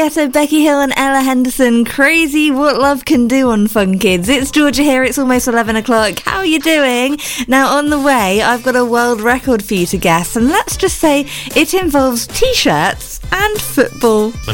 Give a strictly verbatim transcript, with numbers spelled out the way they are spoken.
Guetto, Becky Hill and Ella Henderson. Crazy what love can do on Fun Kids. It's Georgia here. It's almost eleven o'clock. How are you doing? Now, on the way, I've got a world record for you to guess. And let's just say it involves T-shirts and football.